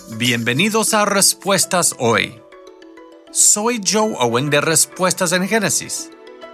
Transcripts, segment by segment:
Bienvenidos a Respuestas Hoy. Soy Joe Owen de Respuestas en Génesis.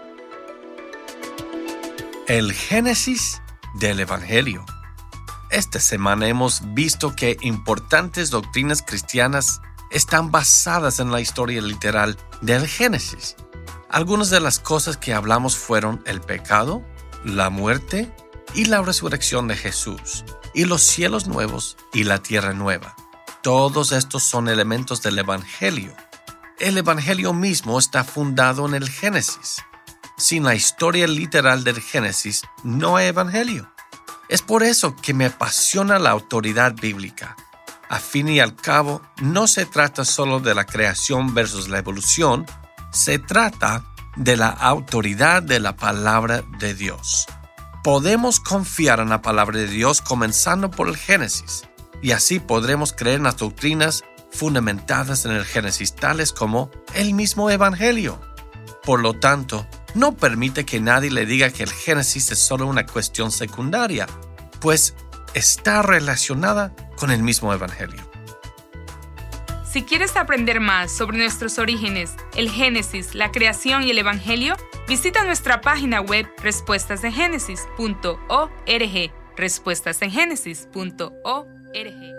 El Génesis del Evangelio. Esta semana hemos visto que importantes doctrinas cristianas están basadas en la historia literal del Génesis. Algunas de las cosas que hablamos fueron el pecado, la muerte y la resurrección de Jesús, y los cielos nuevos y la tierra nueva. Todos estos son elementos del Evangelio. El Evangelio mismo está fundado en el Génesis. Sin la historia literal del Génesis, no hay Evangelio. Es por eso que me apasiona la autoridad bíblica. A fin y al cabo, no se trata solo de la creación versus la evolución, se trata de la autoridad de la palabra de Dios. Podemos confiar en la palabra de Dios comenzando por el Génesis, y así podremos creer en las doctrinas fundamentadas en el Génesis, tales como el mismo Evangelio. Por lo tanto, no permite que nadie le diga que el Génesis es solo una cuestión secundaria, pues está relacionada con el mismo Evangelio. Si quieres aprender más sobre nuestros orígenes, el Génesis, la creación y el Evangelio, visita nuestra página web respuestasengenesis.org. respuestasengenesis.org.